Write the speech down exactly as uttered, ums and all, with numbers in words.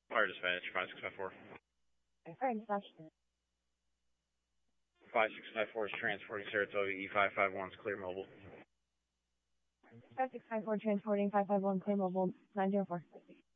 Fire dispatch, five six five four. Fire dispatch. five six five four is transporting Saratoga E five five one is clear mobile. five six five four transporting five five one clear mobile nine zero four.